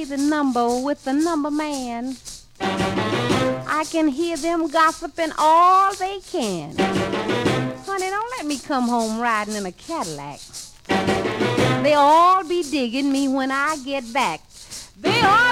crazy number with the number man. I can hear them gossiping all they can. Honey, don't let me come home riding in a Cadillac. They all be digging me when I get back. They all